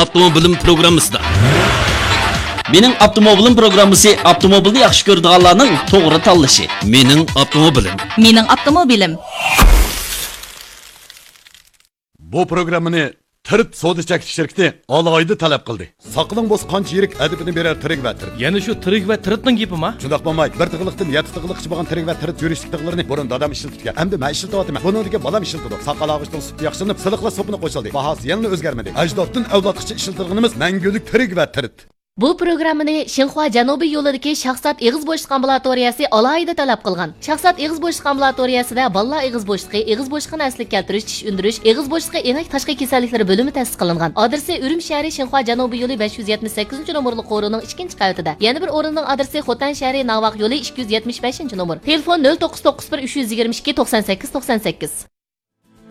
avtomobilim programmasida. Mening avtomobilim programmasi avtomobilni yaxshi ko'radiganlarning to'g'ri tanlashi. Mening avtomobilim. Mening avtomobilim. Bu programmani Tirt Soda Chekish şirkati alohida talab qildi. Saqling bo'z qancha yirik adibini berar tirik va tirt. Yana shu tirik va tiritning gapimi? Shundoq bo'lmay, bir tig'liqdan 7 tig'liqchi bo'lgan tirik va tirit yurishlik tig'larini burun dadam ishlatgan. Endi men ishlatyapman. Buningga balam ishlatdi. Saqal og'ishning suti yaxshinib, siliqla sopini qo'shildi. Bahasi yana o'zgarmadi. Ajdoddan avlodgacha ishlatilganimiz mangulik tirik va tirit. Bu programmani Xinhua Janubiy yo'lidagi shaxsat ig'iz bo'shliq ambulatoriyasi alohida talab qilgan. Shaxsat ig'iz bo'shliq ambulatoriyasida bolalar ig'iz bo'shliqi, ig'iz bo'shliqini asliga keltirish, tish undirish, ig'iz bo'shliqi enak tashqi kasalliklari bo'limi ta'sis qilingan. Adresi Urum shahri Xinhua Janubiy yo'li 578-nomerli qo'rining 2-qavatida. Yana bir o'rinning adresi Xotan shahri Navaq yo'li 275-nomer. Telefon 0991 322 98 98.